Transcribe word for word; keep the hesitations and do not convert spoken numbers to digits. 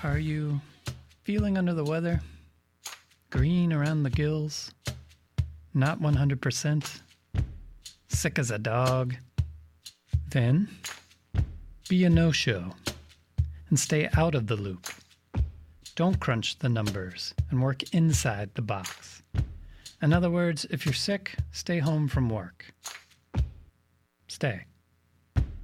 Are you feeling under the weather? Green around the gills? Not one hundred percent? Sick as a dog? Then be a no-show and stay out of the loop. Don't crunch the numbers and work inside the box. In other words, if you're sick, stay home from work. Stay.